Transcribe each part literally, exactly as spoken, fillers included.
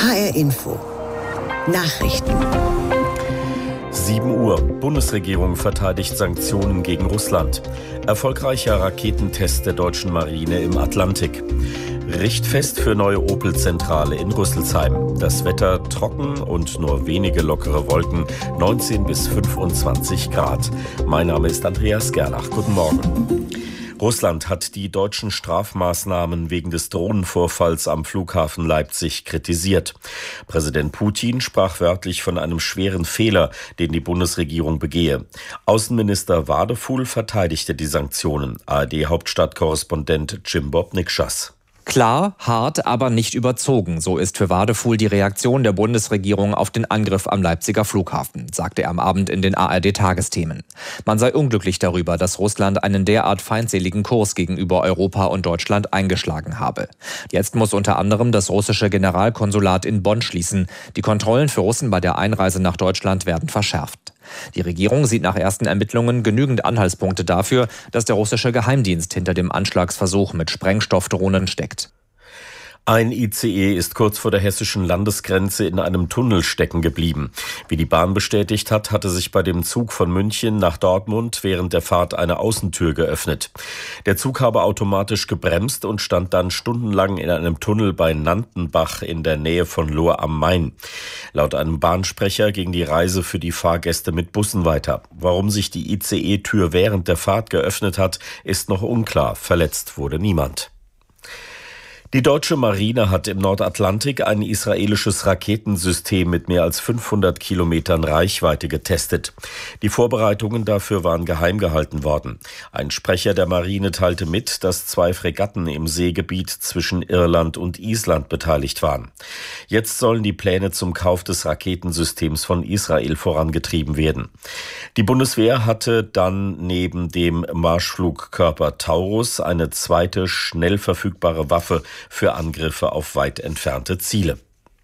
H R Info. Nachrichten. sieben Uhr. Bundesregierung verteidigt Sanktionen gegen Russland. Erfolgreicher Raketentest der deutschen Marine im Atlantik. Richtfest für neue Opel-Zentrale in Rüsselsheim. Das Wetter trocken und nur wenige lockere Wolken, neunzehn bis fünfundzwanzig Grad. Mein Name ist Andreas Gerlach. Guten Morgen. Russland hat die deutschen Strafmaßnahmen wegen des Drohnenvorfalls am Flughafen Leipzig kritisiert. Präsident Putin sprach wörtlich von einem schweren Fehler, den die Bundesregierung begehe. Außenminister Wadefuhl verteidigte die Sanktionen. A R D-Hauptstadtkorrespondent Jim Bob Nikschas. Klar, hart, aber nicht überzogen. So ist für Wadefuhl die Reaktion der Bundesregierung auf den Angriff am Leipziger Flughafen, sagte er am Abend in den A R D-Tagesthemen. Man sei unglücklich darüber, dass Russland einen derart feindseligen Kurs gegenüber Europa und Deutschland eingeschlagen habe. Jetzt muss unter anderem das russische Generalkonsulat in Bonn schließen. Die Kontrollen für Russen bei der Einreise nach Deutschland werden verschärft. Die Regierung sieht nach ersten Ermittlungen genügend Anhaltspunkte dafür, dass der russische Geheimdienst hinter dem Anschlagsversuch mit Sprengstoffdrohnen steckt. Ein I C E ist kurz vor der hessischen Landesgrenze in einem Tunnel stecken geblieben. Wie die Bahn bestätigt hat, hatte sich bei dem Zug von München nach Dortmund während der Fahrt eine Außentür geöffnet. Der Zug habe automatisch gebremst und stand dann stundenlang in einem Tunnel bei Nantenbach in der Nähe von Lohr am Main. Laut einem Bahnsprecher ging die Reise für die Fahrgäste mit Bussen weiter. Warum sich die I C E-Tür während der Fahrt geöffnet hat, ist noch unklar. Verletzt wurde niemand. Die deutsche Marine hat im Nordatlantik ein israelisches Raketensystem mit mehr als fünfhundert Kilometern Reichweite getestet. Die Vorbereitungen dafür waren geheim gehalten worden. Ein Sprecher der Marine teilte mit, dass zwei Fregatten im Seegebiet zwischen Irland und Island beteiligt waren. Jetzt sollen die Pläne zum Kauf des Raketensystems von Israel vorangetrieben werden. Die Bundeswehr hatte dann neben dem Marschflugkörper Taurus eine zweite, schnell verfügbare Waffe für Angriffe auf weit entfernte Ziele.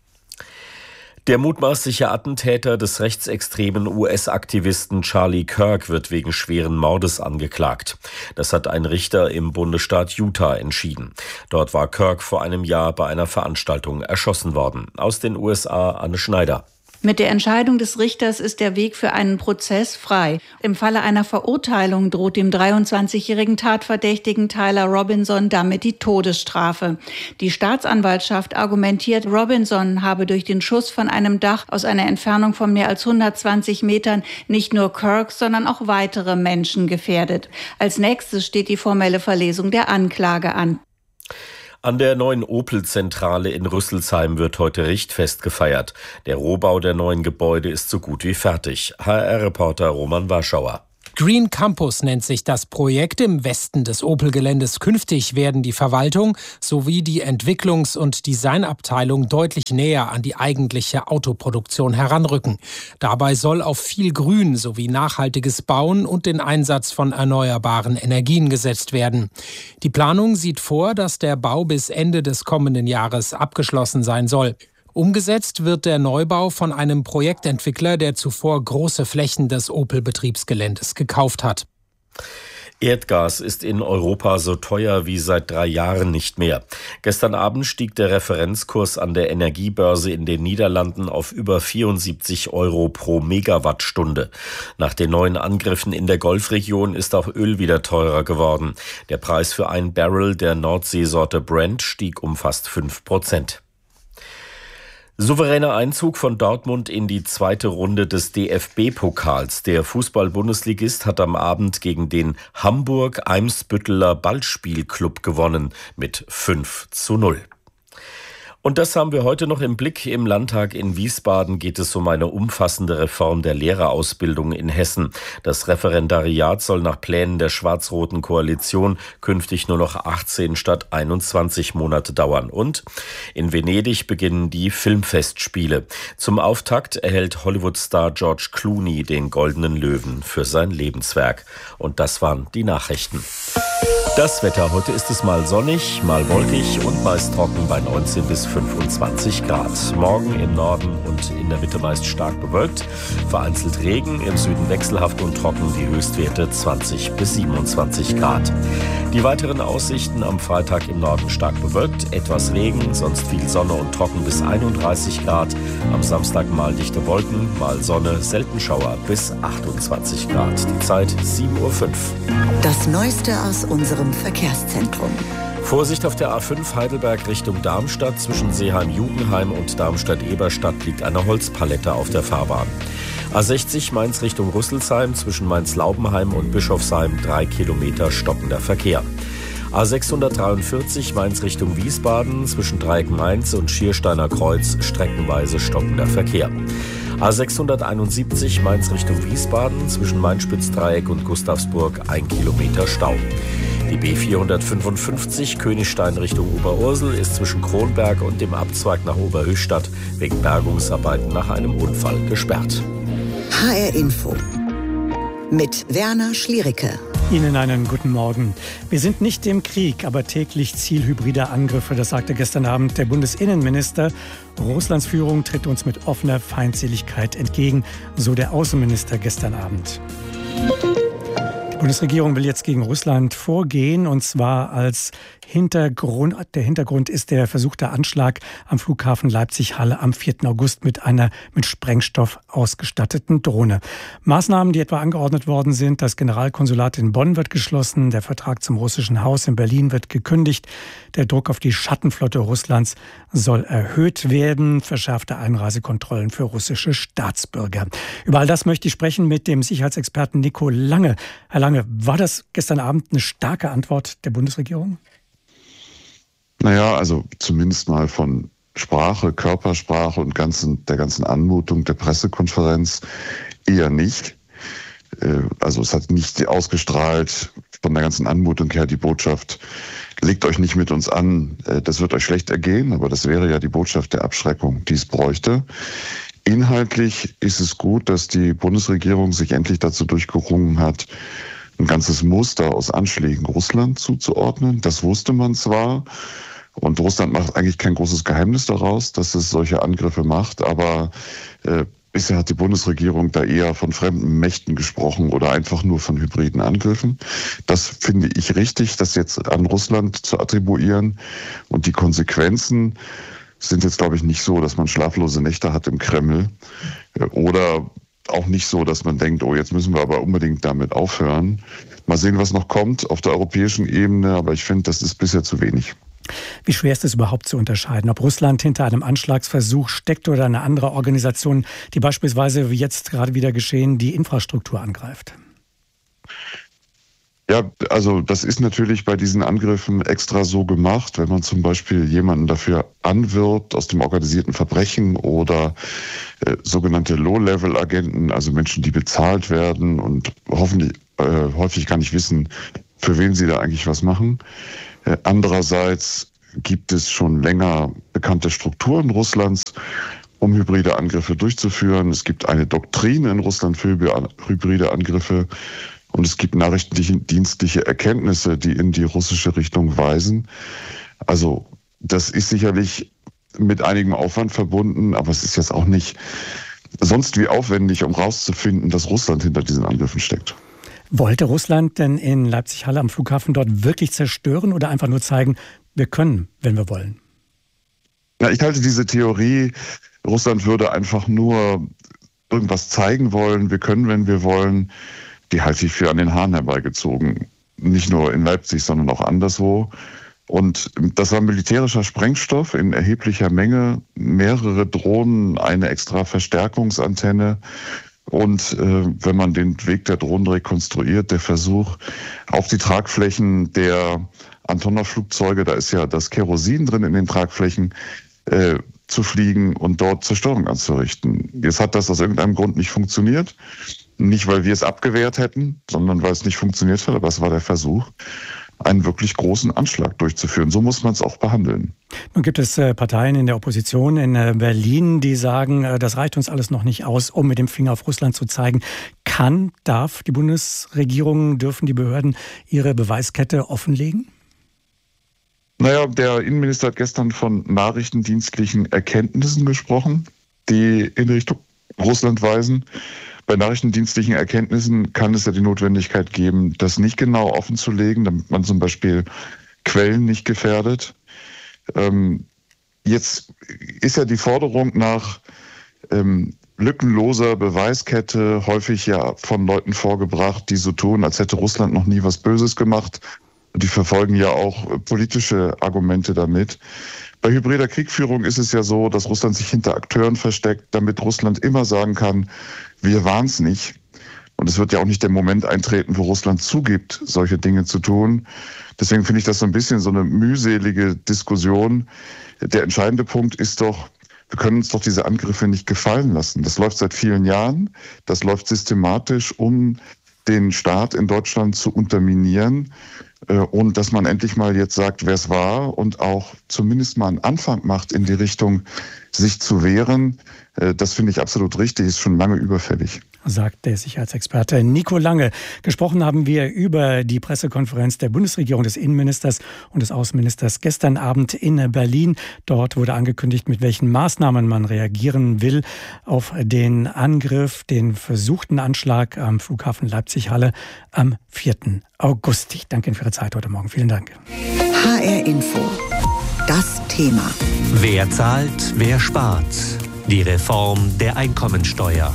Der mutmaßliche Attentäter des rechtsextremen U S-Aktivisten Charlie Kirk wird wegen schweren Mordes angeklagt. Das hat ein Richter im Bundesstaat Utah entschieden. Dort war Kirk vor einem Jahr bei einer Veranstaltung erschossen worden. Aus den U S A Anne Schneider. Mit der Entscheidung des Richters ist der Weg für einen Prozess frei. Im Falle einer Verurteilung droht dem dreiundzwanzigjährigen Tatverdächtigen Tyler Robinson damit die Todesstrafe. Die Staatsanwaltschaft argumentiert, Robinson habe durch den Schuss von einem Dach aus einer Entfernung von mehr als hundertzwanzig Metern nicht nur Kirk, sondern auch weitere Menschen gefährdet. Als nächstes steht die formelle Verlesung der Anklage an. An der neuen Opel-Zentrale in Rüsselsheim wird heute Richtfest gefeiert. Der Rohbau der neuen Gebäude ist so gut wie fertig. H R-Reporter Roman Warschauer. Green Campus nennt sich das Projekt im Westen des Opel-Geländes. Künftig werden die Verwaltung sowie die Entwicklungs- und Designabteilung deutlich näher an die eigentliche Autoproduktion heranrücken. Dabei soll auf viel Grün sowie nachhaltiges Bauen und den Einsatz von erneuerbaren Energien gesetzt werden. Die Planung sieht vor, dass der Bau bis Ende des kommenden Jahres abgeschlossen sein soll. Umgesetzt wird der Neubau von einem Projektentwickler, der zuvor große Flächen des Opel-Betriebsgeländes gekauft hat. Erdgas ist in Europa so teuer wie seit drei Jahren nicht mehr. Gestern Abend stieg der Referenzkurs an der Energiebörse in den Niederlanden auf über vierundsiebzig Euro pro Megawattstunde. Nach den neuen Angriffen in der Golfregion ist auch Öl wieder teurer geworden. Der Preis für ein Barrel der Nordseesorte Brent stieg um fast fünf Prozent. Souveräner Einzug von Dortmund in die zweite Runde des D F B-Pokals. Der Fußball-Bundesligist hat am Abend gegen den Hamburg-Eimsbütteler Ballspielclub gewonnen mit fünf zu null. Und das haben wir heute noch im Blick. Im Landtag in Wiesbaden geht es um eine umfassende Reform der Lehrerausbildung in Hessen. Das Referendariat soll nach Plänen der schwarz-roten Koalition künftig nur noch achtzehn statt einundzwanzig Monate dauern. Und in Venedig beginnen die Filmfestspiele. Zum Auftakt erhält Hollywood-Star George Clooney den Goldenen Löwen für sein Lebenswerk. Und das waren die Nachrichten. Das Wetter. Heute ist es mal sonnig, mal wolkig und meist trocken bei neunzehn bis fünfundzwanzig Grad. Morgen im Norden und in der Mitte meist stark bewölkt. Vereinzelt Regen, im Süden wechselhaft und trocken, die Höchstwerte zwanzig bis siebenundzwanzig Grad. Die weiteren Aussichten: am Freitag im Norden stark bewölkt, etwas Regen, sonst viel Sonne und trocken bis einunddreißig Grad. Am Samstag mal dichte Wolken, mal Sonne, selten Schauer bis achtundzwanzig Grad. Die Zeit sieben Uhr fünf. Das Neueste aus unserem Verkehrszentrum. Vorsicht auf der A fünf Heidelberg Richtung Darmstadt. Zwischen Seeheim-Jugenheim und Darmstadt-Eberstadt liegt eine Holzpalette auf der Fahrbahn. A sechzig Mainz Richtung Rüsselsheim. Zwischen Mainz-Laubenheim und Bischofsheim drei Kilometer stockender Verkehr. A sechshundertdreiundvierzig Mainz Richtung Wiesbaden. Zwischen Dreieck Mainz und Schiersteiner Kreuz streckenweise stockender Verkehr. A sechshunderteinundsiebzig Mainz Richtung Wiesbaden. Zwischen Main-Spitz-Dreieck und Gustavsburg ein Kilometer Stau. Die B vierhundertfünfundfünfzig Königstein Richtung Oberursel ist zwischen Kronberg und dem Abzweig nach Oberhöchstadt wegen Bergungsarbeiten nach einem Unfall gesperrt. H R Info mit Werner Schliericke. Ihnen einen guten Morgen. Wir sind nicht im Krieg, aber täglich Ziel hybrider Angriffe. Das sagte gestern Abend der Bundesinnenminister. Russlands Führung tritt uns mit offener Feindseligkeit entgegen, so der Außenminister gestern Abend. Die Bundesregierung will jetzt gegen Russland vorgehen, und zwar als Hintergrund. Der Hintergrund ist der versuchte Anschlag am Flughafen Leipzig-Halle am vierten August mit einer mit Sprengstoff ausgestatteten Drohne. Maßnahmen, die etwa angeordnet worden sind: das Generalkonsulat in Bonn wird geschlossen, der Vertrag zum russischen Haus in Berlin wird gekündigt, der Druck auf die Schattenflotte Russlands soll erhöht werden, verschärfte Einreisekontrollen für russische Staatsbürger. Über all das möchte ich sprechen mit dem Sicherheitsexperten Nico Lange. Herr Lange, war das gestern Abend eine starke Antwort der Bundesregierung? Naja, also zumindest mal von Sprache, Körpersprache und ganzen, der ganzen Anmutung der Pressekonferenz eher nicht. Also es hat nicht ausgestrahlt von der ganzen Anmutung her die Botschaft: legt euch nicht mit uns an, das wird euch schlecht ergehen, aber das wäre ja die Botschaft der Abschreckung, die es bräuchte. Inhaltlich ist es gut, dass die Bundesregierung sich endlich dazu durchgerungen hat, ein ganzes Muster aus Anschlägen Russland zuzuordnen. Das wusste man zwar, und Russland macht eigentlich kein großes Geheimnis daraus, dass es solche Angriffe macht, aber äh, bisher hat die Bundesregierung da eher von fremden Mächten gesprochen oder einfach nur von hybriden Angriffen. Das finde ich richtig, das jetzt an Russland zu attribuieren, und die Konsequenzen sind jetzt, glaube ich, nicht so, dass man schlaflose Nächte hat im Kreml, äh, oder auch nicht so, dass man denkt, oh, jetzt müssen wir aber unbedingt damit aufhören. Mal sehen, was noch kommt auf der europäischen Ebene, aber ich finde, das ist bisher zu wenig. Wie schwer ist es überhaupt zu unterscheiden, ob Russland hinter einem Anschlagsversuch steckt oder eine andere Organisation, die beispielsweise, wie jetzt gerade wieder geschehen, die Infrastruktur angreift? Ja, also das ist natürlich bei diesen Angriffen extra so gemacht, wenn man zum Beispiel jemanden dafür anwirbt aus dem organisierten Verbrechen oder äh, sogenannte Low-Level-Agenten, also Menschen, die bezahlt werden und hoffentlich äh, häufig gar nicht wissen, für wen sie da eigentlich was machen. Äh, andererseits gibt es schon länger bekannte Strukturen Russlands, um hybride Angriffe durchzuführen. Es gibt eine Doktrin in Russland für hybride Angriffe. Und es gibt nachrichtendienstliche Erkenntnisse, die in die russische Richtung weisen. Also das ist sicherlich mit einigem Aufwand verbunden, aber es ist jetzt auch nicht sonst wie aufwendig, um rauszufinden, dass Russland hinter diesen Angriffen steckt. Wollte Russland denn in Leipzig-Halle am Flughafen dort wirklich zerstören oder einfach nur zeigen, wir können, wenn wir wollen? Ja, ich halte diese Theorie, Russland würde einfach nur irgendwas zeigen wollen, wir können, wenn wir wollen, die halte ich für an den Haaren herbeigezogen. Nicht nur in Leipzig, sondern auch anderswo. Und das war militärischer Sprengstoff in erheblicher Menge, mehrere Drohnen, eine extra Verstärkungsantenne. Und äh, wenn man den Weg der Drohnen rekonstruiert, der Versuch auf die Tragflächen der Antonov-Flugzeuge, da ist ja das Kerosin drin in den Tragflächen, äh, zu fliegen und dort Zerstörung anzurichten. Jetzt hat das aus irgendeinem Grund nicht funktioniert. Nicht, weil wir es abgewehrt hätten, sondern weil es nicht funktioniert hat, aber es war der Versuch, einen wirklich großen Anschlag durchzuführen. So muss man es auch behandeln. Nun gibt es äh, Parteien in der Opposition in äh, Berlin, die sagen, äh, das reicht uns alles noch nicht aus, um mit dem Finger auf Russland zu zeigen. Kann, darf die Bundesregierung, dürfen die Behörden ihre Beweiskette offenlegen? Naja, der Innenminister hat gestern von nachrichtendienstlichen Erkenntnissen gesprochen, die in Richtung Russland weisen. Bei nachrichtendienstlichen Erkenntnissen kann es ja die Notwendigkeit geben, das nicht genau offenzulegen, damit man zum Beispiel Quellen nicht gefährdet. Ähm, jetzt ist ja die Forderung nach ähm, lückenloser Beweiskette häufig ja von Leuten vorgebracht, die so tun, als hätte Russland noch nie was Böses gemacht. Die verfolgen ja auch politische Argumente damit. Bei hybrider Kriegführung ist es ja so, dass Russland sich hinter Akteuren versteckt, damit Russland immer sagen kann, wir waren es nicht. Und es wird ja auch nicht der Moment eintreten, wo Russland zugibt, solche Dinge zu tun. Deswegen finde ich das so ein bisschen so eine mühselige Diskussion. Der entscheidende Punkt ist doch, wir können uns doch diese Angriffe nicht gefallen lassen. Das läuft seit vielen Jahren. Das läuft systematisch, um den Staat in Deutschland zu unterminieren. Und dass man endlich mal jetzt sagt, wer es war und auch zumindest mal einen Anfang macht in die Richtung, sich zu wehren, das finde ich absolut richtig, ist schon lange überfällig. Sagt der Sicherheitsexperte Nico Lange. Gesprochen haben wir über die Pressekonferenz der Bundesregierung, des Innenministers und des Außenministers gestern Abend in Berlin. Dort wurde angekündigt, mit welchen Maßnahmen man reagieren will auf den Angriff, den versuchten Anschlag am Flughafen Leipzig-Halle am vierten August. Ich danke Ihnen für Ihre Zeit heute Morgen. Vielen Dank. H R Info. Das Thema. Wer zahlt, wer spart? Die Reform der Einkommensteuer.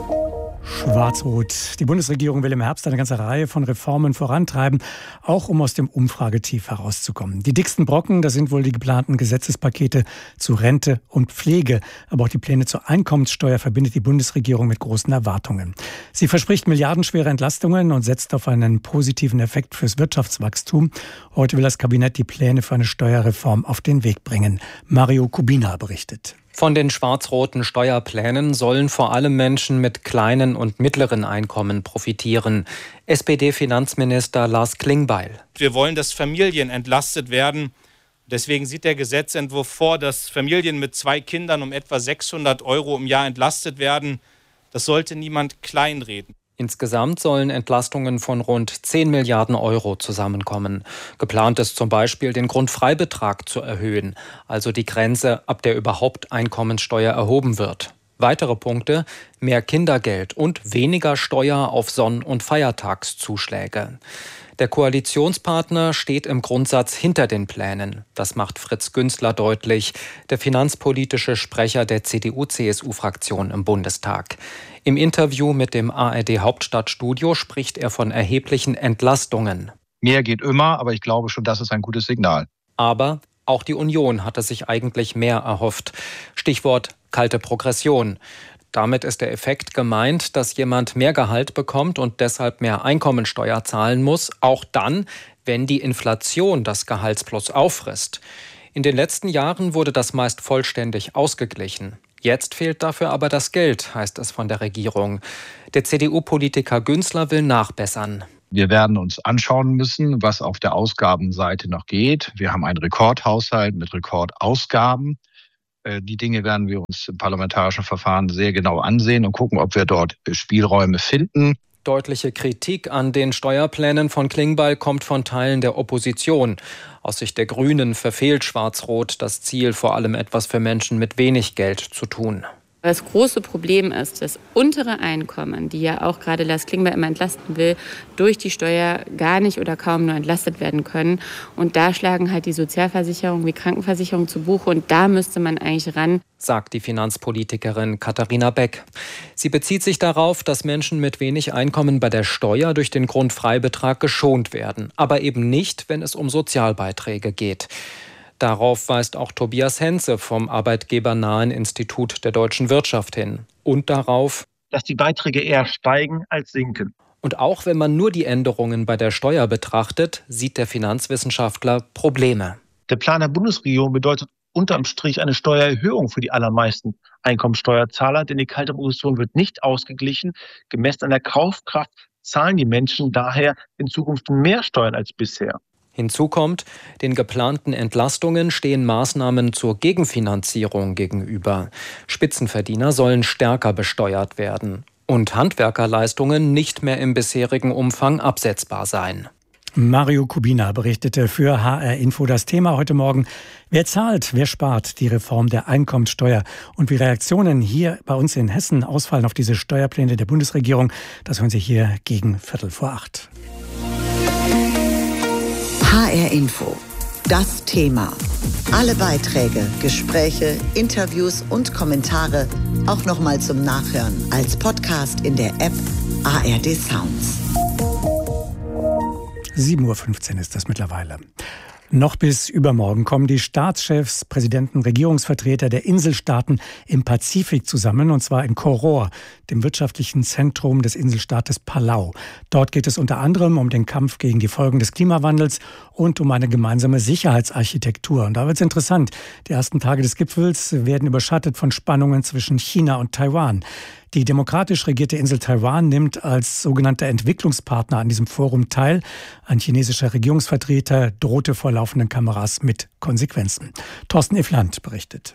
Schwarz-Rot. Die Bundesregierung will im Herbst eine ganze Reihe von Reformen vorantreiben, auch um aus dem Umfragetief herauszukommen. Die dicksten Brocken, das sind wohl die geplanten Gesetzespakete zu Rente und Pflege. Aber auch die Pläne zur Einkommenssteuer verbindet die Bundesregierung mit großen Erwartungen. Sie verspricht milliardenschwere Entlastungen und setzt auf einen positiven Effekt fürs Wirtschaftswachstum. Heute will das Kabinett die Pläne für eine Steuerreform auf den Weg bringen. Mario Kubina berichtet. Von den schwarz-roten Steuerplänen sollen vor allem Menschen mit kleinen und mittleren Einkommen profitieren. S P D-Finanzminister Lars Klingbeil. Wir wollen, dass Familien entlastet werden. Deswegen sieht der Gesetzentwurf vor, dass Familien mit zwei Kindern um etwa sechshundert Euro im Jahr entlastet werden. Das sollte niemand kleinreden. Insgesamt sollen Entlastungen von rund zehn Milliarden Euro zusammenkommen. Geplant ist zum Beispiel, den Grundfreibetrag zu erhöhen, also die Grenze, ab der überhaupt Einkommensteuer erhoben wird. Weitere Punkte: mehr Kindergeld und weniger Steuer auf Sonn- und Feiertagszuschläge. Der Koalitionspartner steht im Grundsatz hinter den Plänen. Das macht Fritz Günzler deutlich, der finanzpolitische Sprecher der C D U C S U-Fraktion im Bundestag. Im Interview mit dem A R D-Hauptstadtstudio spricht er von erheblichen Entlastungen. Mehr geht immer, aber ich glaube schon, das ist ein gutes Signal. Aber auch die Union hatte sich eigentlich mehr erhofft. Stichwort kalte Progression. Damit ist der Effekt gemeint, dass jemand mehr Gehalt bekommt und deshalb mehr Einkommensteuer zahlen muss, auch dann, wenn die Inflation das Gehaltsplus auffrisst. In den letzten Jahren wurde das meist vollständig ausgeglichen. Jetzt fehlt dafür aber das Geld, heißt es von der Regierung. Der C D U-Politiker Günzler will nachbessern. Wir werden uns anschauen müssen, was auf der Ausgabenseite noch geht. Wir haben einen Rekordhaushalt mit Rekordausgaben. Die Dinge werden wir uns im parlamentarischen Verfahren sehr genau ansehen und gucken, ob wir dort Spielräume finden. Deutliche Kritik an den Steuerplänen von Klingbeil kommt von Teilen der Opposition. Aus Sicht der Grünen verfehlt Schwarz-Rot das Ziel, vor allem etwas für Menschen mit wenig Geld zu tun. Das große Problem ist, dass untere Einkommen, die ja auch gerade Lars Klingbeil immer entlasten will, durch die Steuer gar nicht oder kaum nur entlastet werden können. Und da schlagen halt die Sozialversicherungen wie Krankenversicherung zu Buche. Und da müsste man eigentlich ran, sagt die Finanzpolitikerin Katharina Beck. Sie bezieht sich darauf, dass Menschen mit wenig Einkommen bei der Steuer durch den Grundfreibetrag geschont werden. Aber eben nicht, wenn es um Sozialbeiträge geht. Darauf weist auch Tobias Henze vom arbeitgebernahen Institut der deutschen Wirtschaft hin. Und darauf, dass die Beiträge eher steigen als sinken. Und auch wenn man nur die Änderungen bei der Steuer betrachtet, sieht der Finanzwissenschaftler Probleme. Der Plan der Bundesregierung bedeutet unterm Strich eine Steuererhöhung für die allermeisten Einkommensteuerzahler, denn die kalte Progression wird nicht ausgeglichen. Gemessen an der Kaufkraft zahlen die Menschen daher in Zukunft mehr Steuern als bisher. Hinzu kommt, den geplanten Entlastungen stehen Maßnahmen zur Gegenfinanzierung gegenüber. Spitzenverdiener sollen stärker besteuert werden und Handwerkerleistungen nicht mehr im bisherigen Umfang absetzbar sein. Mario Kubina berichtete für H R Info. Das Thema heute Morgen: Wer zahlt, wer spart? Die Reform der Einkommensteuer. Und wie Reaktionen hier bei uns in Hessen ausfallen auf diese Steuerpläne der Bundesregierung, das hören Sie hier gegen Viertel vor acht. H R Info. Das Thema. Alle Beiträge, Gespräche, Interviews und Kommentare auch nochmal zum Nachhören als Podcast in der App A R D Sounds. sieben Uhr fünfzehn ist das mittlerweile. Noch bis übermorgen kommen die Staatschefs, Präsidenten, Regierungsvertreter der Inselstaaten im Pazifik zusammen, und zwar in Koror, dem wirtschaftlichen Zentrum des Inselstaates Palau. Dort geht es unter anderem um den Kampf gegen die Folgen des Klimawandels und um eine gemeinsame Sicherheitsarchitektur. Und da wird es interessant. Die ersten Tage des Gipfels werden überschattet von Spannungen zwischen China und Taiwan. Die demokratisch regierte Insel Taiwan nimmt als sogenannter Entwicklungspartner an diesem Forum teil. Ein chinesischer Regierungsvertreter drohte vor laufenden Kameras mit Konsequenzen. Thorsten Iffland berichtet.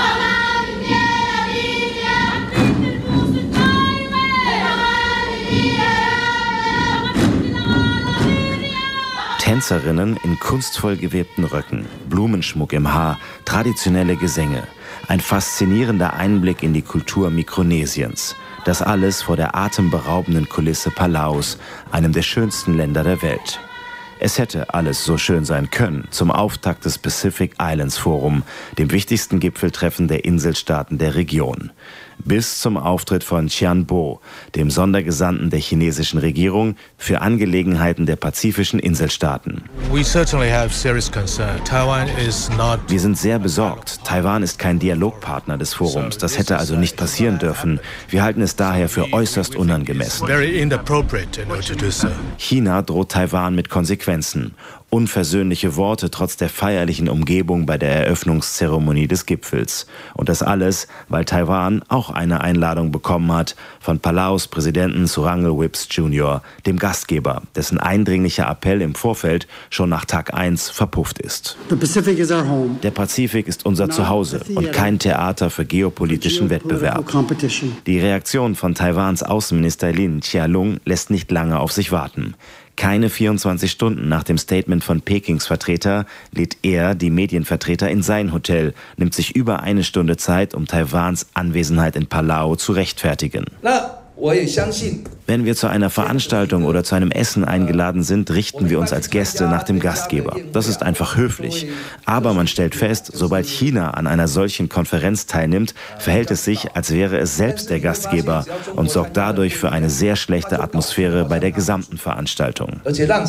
Tänzerinnen in kunstvoll gewebten Röcken, Blumenschmuck im Haar, traditionelle Gesänge. Ein faszinierender Einblick in die Kultur Mikronesiens. Das alles vor der atemberaubenden Kulisse Palaus, einem der schönsten Länder der Welt. Es hätte alles so schön sein können zum Auftakt des Pacific Islands Forum, dem wichtigsten Gipfeltreffen der Inselstaaten der Region. Bis zum Auftritt von Tianbo, dem Sondergesandten der chinesischen Regierung für Angelegenheiten der pazifischen Inselstaaten. Wir sind sehr besorgt. Taiwan ist kein Dialogpartner des Forums. Das hätte also nicht passieren dürfen. Wir halten es daher für äußerst unangemessen. China droht Taiwan mit Konsequenzen. Unversöhnliche Worte trotz der feierlichen Umgebung bei der Eröffnungszeremonie des Gipfels. Und das alles, weil Taiwan auch eine Einladung bekommen hat von Palaus Präsidenten Surangel Whipps Junior, dem Gastgeber, dessen eindringlicher Appell im Vorfeld schon nach Tag eins verpufft ist. Der Pazifik ist unser Zuhause und kein Theater für geopolitischen Wettbewerb. Die Reaktion von Taiwans Außenminister Lin Chia-lung lässt nicht lange auf sich warten. Keine vierundzwanzig Stunden nach dem Statement von Pekings Vertreter lädt er die Medienvertreter in sein Hotel, nimmt sich über eine Stunde Zeit, um Taiwans Anwesenheit in Palau zu rechtfertigen. Wenn wir zu einer Veranstaltung oder zu einem Essen eingeladen sind, richten wir uns als Gäste nach dem Gastgeber. Das ist einfach höflich. Aber man stellt fest, sobald China an einer solchen Konferenz teilnimmt, verhält es sich, als wäre es selbst der Gastgeber und sorgt dadurch für eine sehr schlechte Atmosphäre bei der gesamten Veranstaltung.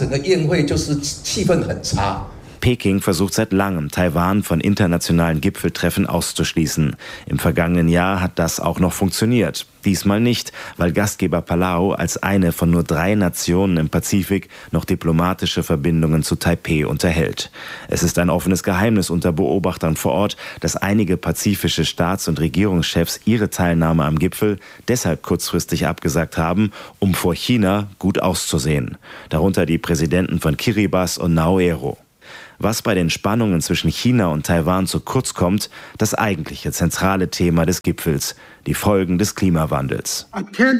Peking versucht seit langem, Taiwan von internationalen Gipfeltreffen auszuschließen. Im vergangenen Jahr hat das auch noch funktioniert. Diesmal nicht, weil Gastgeber Palau als eine von nur drei Nationen im Pazifik noch diplomatische Verbindungen zu Taipeh unterhält. Es ist ein offenes Geheimnis unter Beobachtern vor Ort, dass einige pazifische Staats- und Regierungschefs ihre Teilnahme am Gipfel deshalb kurzfristig abgesagt haben, um vor China gut auszusehen. Darunter die Präsidenten von Kiribati und Naoero. Was bei den Spannungen zwischen China und Taiwan zu kurz kommt, das eigentliche zentrale Thema des Gipfels, die Folgen des Klimawandels.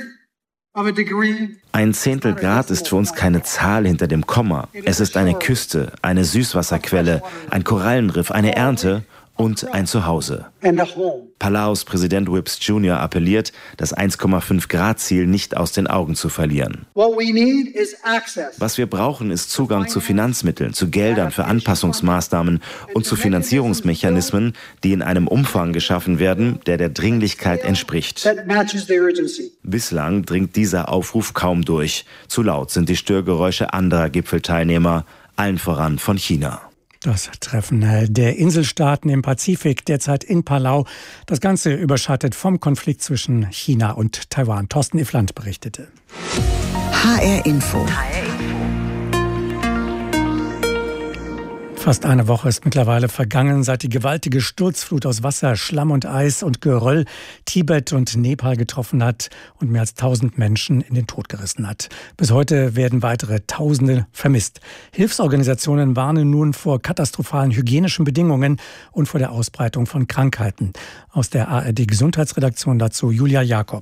Ein Zehntel Grad ist für uns keine Zahl hinter dem Komma. Es ist eine Küste, eine Süßwasserquelle, ein Korallenriff, eine Ernte und ein Zuhause. Palaus Präsident Whipps Junior appelliert, das eins Komma fünf Grad Ziel nicht aus den Augen zu verlieren. Was wir brauchen, ist Zugang zu Finanzmitteln, zu Geldern für Anpassungsmaßnahmen und zu Finanzierungsmechanismen, die in einem Umfang geschaffen werden, der der Dringlichkeit entspricht. Bislang dringt dieser Aufruf kaum durch. Zu laut sind die Störgeräusche anderer Gipfelteilnehmer, allen voran von China. Das Treffen der Inselstaaten im Pazifik, derzeit in Palau. Das Ganze überschattet vom Konflikt zwischen China und Taiwan. Thorsten Iffland berichtete. H R Info. Fast eine Woche ist mittlerweile vergangen, seit die gewaltige Sturzflut aus Wasser, Schlamm und Eis und Geröll Tibet und Nepal getroffen hat und mehr als tausend Menschen in den Tod gerissen hat. Bis heute werden weitere Tausende vermisst. Hilfsorganisationen warnen nun vor katastrophalen hygienischen Bedingungen und vor der Ausbreitung von Krankheiten. Aus der A R D Gesundheitsredaktion dazu Julia Jakob.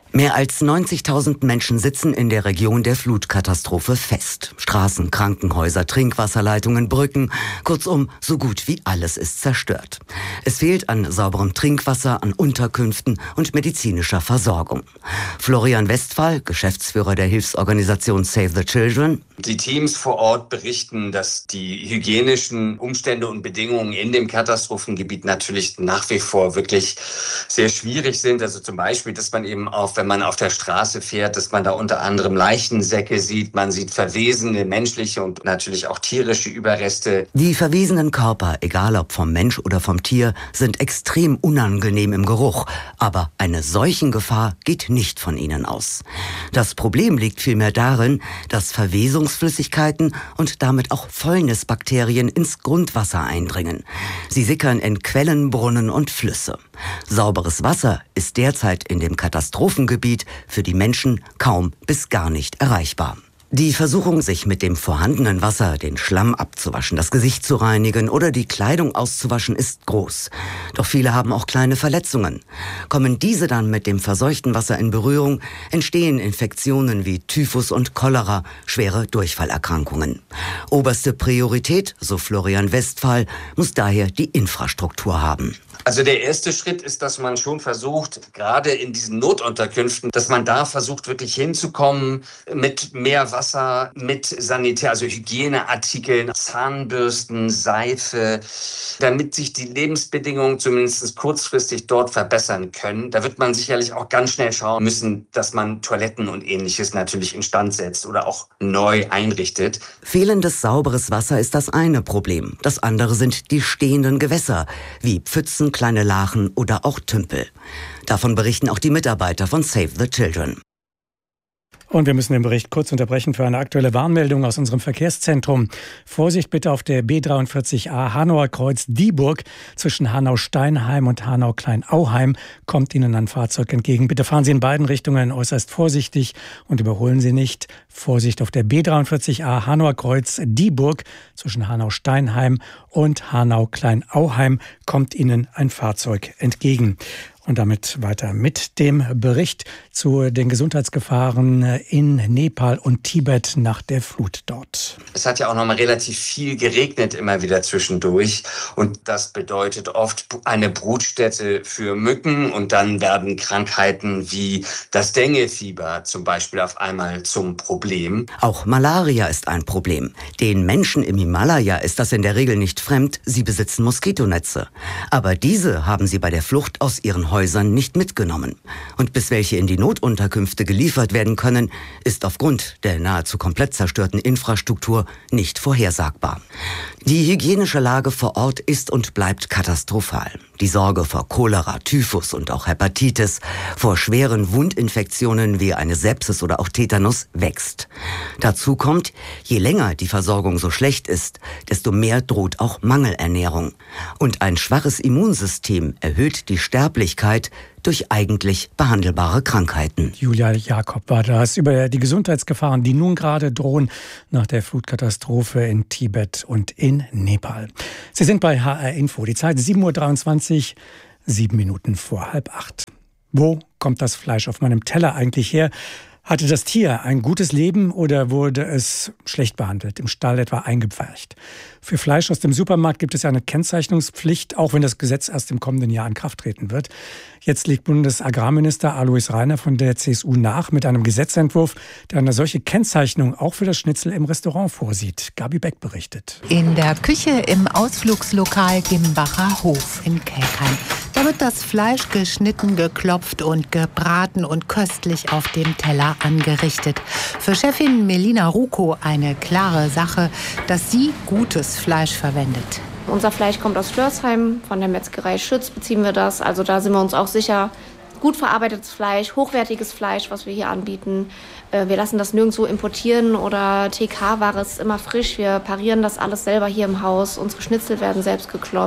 Mehr als neunzigtausend Menschen sitzen in der Region der Flutkatastrophe fest. Straßen, Krankenhäuser, Trinkwasserleitungen, Brücken, kurzum, so gut wie alles ist zerstört. Es fehlt an sauberem Trinkwasser, an Unterkünften und medizinischer Versorgung. Florian Westphal, Geschäftsführer der Hilfsorganisation Save the Children. Die Teams vor Ort berichten, dass die hygienischen Umstände und Bedingungen in dem Katastrophengebiet natürlich nach wie vor wirklich sehr schwierig sind. Also zum Beispiel, dass man eben auch, wenn man auf der Straße fährt, dass man da unter anderem Leichensäcke sieht, man sieht verwesene menschliche und natürlich auch tierische Überreste. Die verwesenen Körper, egal ob vom Mensch oder vom Tier, sind extrem unangenehm im Geruch. Aber eine Seuchengefahr geht nicht von ihnen aus. Das Problem liegt vielmehr darin, dass Verwesungsflüssigkeiten und damit auch Fäulnisbakterien ins Grundwasser eindringen. Sie sickern in Quellen, Brunnen und Flüsse. Sauberes Wasser ist derzeit in dem Katastrophengebiet für die Menschen kaum bis gar nicht erreichbar. Die Versuchung, sich mit dem vorhandenen Wasser den Schlamm abzuwaschen, das Gesicht zu reinigen oder die Kleidung auszuwaschen, ist groß. Doch viele haben auch kleine Verletzungen. Kommen diese dann mit dem verseuchten Wasser in Berührung, entstehen Infektionen wie Typhus und Cholera, schwere Durchfallerkrankungen. Oberste Priorität, so Florian Westphal, muss daher die Infrastruktur haben. Also der erste Schritt ist, dass man schon versucht, gerade in diesen Notunterkünften, dass man da versucht, wirklich hinzukommen mit mehr Wasser, mit Sanitär, also Hygieneartikeln, Zahnbürsten, Seife, damit sich die Lebensbedingungen zumindest kurzfristig dort verbessern können. Da wird man sicherlich auch ganz schnell schauen müssen, dass man Toiletten und Ähnliches natürlich instand setzt oder auch neu einrichtet. Fehlendes sauberes Wasser ist das eine Problem. Das andere sind die stehenden Gewässer, wie Pfützen, kleine Lachen oder auch Tümpel. Davon berichten auch die Mitarbeiter von Save the Children. Und wir müssen den Bericht kurz unterbrechen für eine aktuelle Warnmeldung aus unserem Verkehrszentrum. Vorsicht bitte auf der B dreiundvierzig A Hanauer Kreuz Dieburg. Zwischen Hanau-Steinheim und Hanau-Kleinauheim kommt Ihnen ein Fahrzeug entgegen. Bitte fahren Sie in beiden Richtungen äußerst vorsichtig und überholen Sie nicht. Vorsicht auf der B dreiundvierzig A Hanauer Kreuz Dieburg. Zwischen Hanau-Steinheim und Hanau-Kleinauheim kommt Ihnen ein Fahrzeug entgegen. Und damit weiter mit dem Bericht zu den Gesundheitsgefahren in Nepal und Tibet nach der Flut dort. Es hat ja auch noch mal relativ viel geregnet immer wieder zwischendurch. Und das bedeutet oft eine Brutstätte für Mücken. Und dann werden Krankheiten wie das Dengue-Fieber zum Beispiel auf einmal zum Problem. Auch Malaria ist ein Problem. Den Menschen im Himalaya ist das in der Regel nicht fremd. Sie besitzen Moskitonetze. Aber diese haben sie bei der Flucht aus ihren Häusern nicht mitgenommen. Und bis welche in die Notunterkünfte geliefert werden können, ist aufgrund der nahezu komplett zerstörten Infrastruktur nicht vorhersagbar. Die hygienische Lage vor Ort ist und bleibt katastrophal. Die Sorge vor Cholera, Typhus und auch Hepatitis, vor schweren Wundinfektionen wie eine Sepsis oder auch Tetanus wächst. Dazu kommt, je länger die Versorgung so schlecht ist, desto mehr droht auch Mangelernährung. Und ein schwaches Immunsystem erhöht die Sterblichkeit durch eigentlich behandelbare Krankheiten. Julia Jakob war das über die Gesundheitsgefahren, die nun gerade drohen nach der Flutkatastrophe in Tibet und in Nepal. Sie sind bei H R Info. Die Zeit sieben Uhr dreiundzwanzig, sieben Minuten vor halb acht. Wo kommt das Fleisch auf meinem Teller eigentlich her? Hatte das Tier ein gutes Leben oder wurde es schlecht behandelt, im Stall etwa eingepfercht? Für Fleisch aus dem Supermarkt gibt es ja eine Kennzeichnungspflicht, auch wenn das Gesetz erst im kommenden Jahr in Kraft treten wird. Jetzt legt Bundesagrarminister Alois Rainer von der C S U nach mit einem Gesetzentwurf, der eine solche Kennzeichnung auch für das Schnitzel im Restaurant vorsieht. Gabi Beck berichtet. In der Küche im Ausflugslokal Gimbacher Hof in Kelkheim. Da wird das Fleisch geschnitten, geklopft und gebraten und köstlich auf dem Teller angerichtet. Für Chefin Melina Ruko eine klare Sache, dass sie gutes Fleisch verwendet. Unser Fleisch kommt aus Flörsheim, von der Metzgerei Schütz beziehen wir das. Also da sind wir uns auch sicher. Gut verarbeitetes Fleisch, hochwertiges Fleisch, was wir hier anbieten. Wir lassen das nirgendwo importieren oder T K-Ware ist immer frisch. Wir parieren das alles selber hier im Haus. Unsere Schnitzel werden selbst geklopft.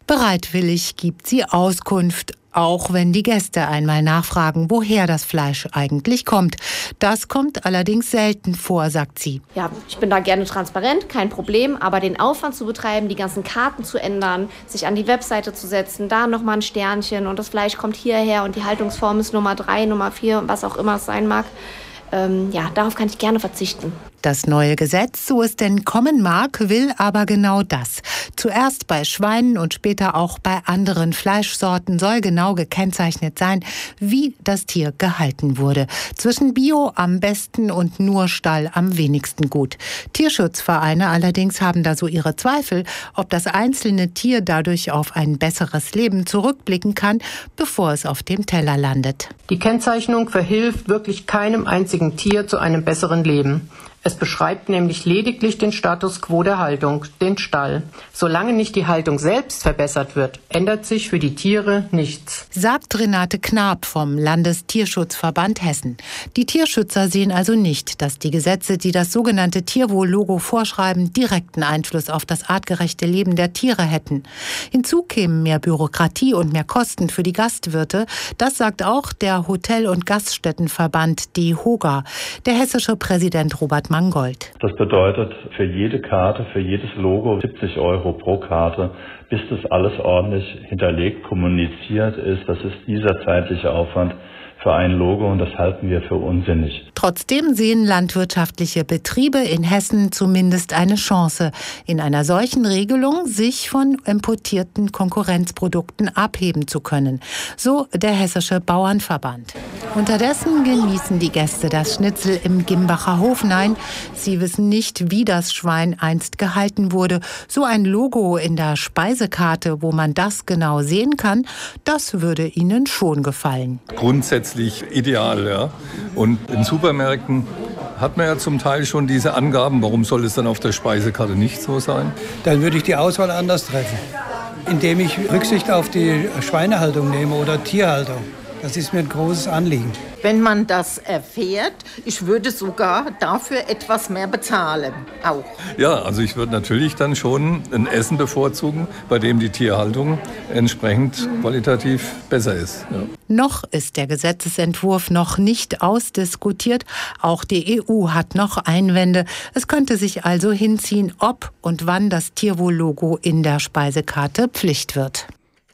Bereitwillig gibt sie Auskunft, auch wenn die Gäste einmal nachfragen, woher das Fleisch eigentlich kommt. Das kommt allerdings selten vor, sagt sie. Ja, ich bin da gerne transparent, kein Problem, aber den Aufwand zu betreiben, die ganzen Karten zu ändern, sich an die Webseite zu setzen, da nochmal ein Sternchen und das Fleisch kommt hierher und die Haltungsform ist Nummer drei, Nummer vier, was auch immer es sein mag, ähm, ja, darauf kann ich gerne verzichten. Das neue Gesetz, so es denn kommen mag, will aber genau das. Zuerst bei Schweinen und später auch bei anderen Fleischsorten soll genau gekennzeichnet sein, wie das Tier gehalten wurde. Zwischen Bio am besten und nur Stall am wenigsten gut. Tierschutzvereine allerdings haben da so ihre Zweifel, ob das einzelne Tier dadurch auf ein besseres Leben zurückblicken kann, bevor es auf dem Teller landet. Die Kennzeichnung verhilft wirklich keinem einzigen Tier zu einem besseren Leben. Es beschreibt nämlich lediglich den Status quo der Haltung, den Stall. Solange nicht die Haltung selbst verbessert wird, ändert sich für die Tiere nichts. Sagt Renate Knab vom Landestierschutzverband Hessen. Die Tierschützer sehen also nicht, dass die Gesetze, die das sogenannte Tierwohl-Logo vorschreiben, direkten Einfluss auf das artgerechte Leben der Tiere hätten. Hinzu kämen mehr Bürokratie und mehr Kosten für die Gastwirte. Das sagt auch der Hotel- und Gaststättenverband DEHOGA. Der hessische Präsident Robert Mangold. Das bedeutet für jede Karte, für jedes Logo siebzig Euro pro Karte, bis das alles ordentlich hinterlegt, kommuniziert ist. Das ist dieser zeitliche Aufwand für ein Logo und das halten wir für unsinnig. Trotzdem sehen landwirtschaftliche Betriebe in Hessen zumindest eine Chance, in einer solchen Regelung sich von importierten Konkurrenzprodukten abheben zu können. So der Hessische Bauernverband. Unterdessen genießen die Gäste das Schnitzel im Gimbacher Hof. Nein, sie wissen nicht, wie das Schwein einst gehalten wurde. So ein Logo in der Speisekarte, wo man das genau sehen kann, das würde ihnen schon gefallen. Grundsätzlich ideal, ja. Und in Supermärkten hat man ja zum Teil schon diese Angaben. Warum soll es dann auf der Speisekarte nicht so sein? Dann würde ich die Auswahl anders treffen, indem ich Rücksicht auf die Schweinehaltung nehme oder Tierhaltung. Das ist mir ein großes Anliegen. Wenn man das erfährt, ich würde sogar dafür etwas mehr bezahlen, auch. Ja, also ich würde natürlich dann schon ein Essen bevorzugen, bei dem die Tierhaltung entsprechend qualitativ besser ist. Ja. Noch ist der Gesetzesentwurf noch nicht ausdiskutiert. Auch die E U hat noch Einwände. Es könnte sich also hinziehen, ob und wann das Tierwohl-Logo in der Speisekarte Pflicht wird.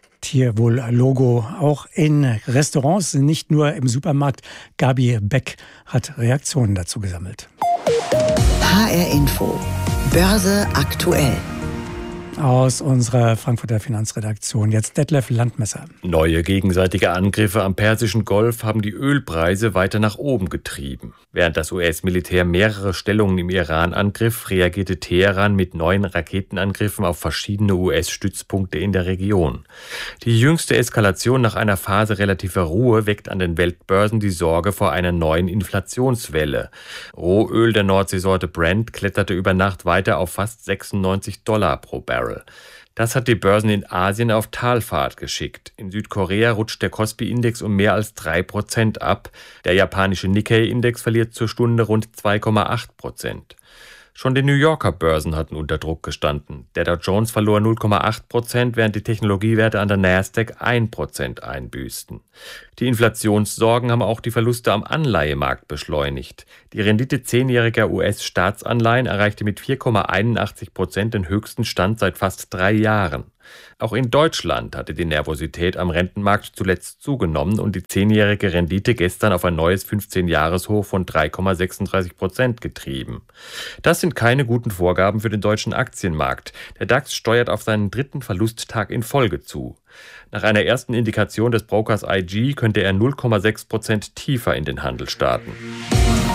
Tierwohl-Logo auch in Restaurants, nicht nur im Supermarkt. Gabi Beck hat Reaktionen dazu gesammelt. H R Info. Börse aktuell. Aus unserer Frankfurter Finanzredaktion. Jetzt Detlef Landmesser. Neue gegenseitige Angriffe am Persischen Golf haben die Ölpreise weiter nach oben getrieben. Während das U S-Militär mehrere Stellungen im Iran angriff, reagierte Teheran mit neuen Raketenangriffen auf verschiedene U S-Stützpunkte in der Region. Die jüngste Eskalation nach einer Phase relativer Ruhe weckt an den Weltbörsen die Sorge vor einer neuen Inflationswelle. Rohöl der Nordseesorte Brent kletterte über Nacht weiter auf fast sechsundneunzig Dollar pro Barrel. Das hat die Börsen in Asien auf Talfahrt geschickt. In Südkorea rutscht der Kospi-Index um mehr als drei Prozent ab. Der japanische Nikkei-Index verliert zur Stunde rund zwei Komma acht Prozent. Schon die New Yorker Börsen hatten unter Druck gestanden. Der Dow Jones verlor null Komma acht Prozent, während die Technologiewerte an der Nasdaq ein Prozent einbüßten. Die Inflationssorgen haben auch die Verluste am Anleihemarkt beschleunigt. Die Rendite zehnjähriger U S-Staatsanleihen erreichte mit vier Komma einundachtzig Prozent den höchsten Stand seit fast drei Jahren. Auch in Deutschland hatte die Nervosität am Rentenmarkt zuletzt zugenommen und die zehnjährige Rendite gestern auf ein neues fünfzehn-Jahres-Hoch von drei Komma sechsunddreißig Prozent getrieben. Das sind keine guten Vorgaben für den deutschen Aktienmarkt. Der DAX steuert auf seinen dritten Verlusttag in Folge zu. Nach einer ersten Indikation des Brokers I G könnte er null Komma sechs Prozent tiefer in den Handel starten.